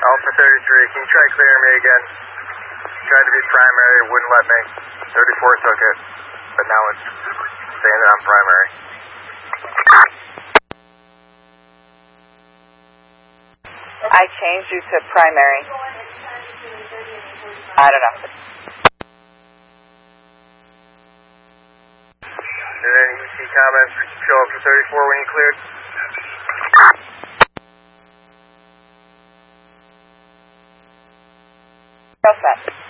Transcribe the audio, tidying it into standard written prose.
Alpha 33, can you try clearing me again? Tried to be primary, wouldn't let me. 34 took it, but now it's saying that I'm primary. I changed you to primary. I don't know. Did any EC comments show up for 34 when you cleared? What's that?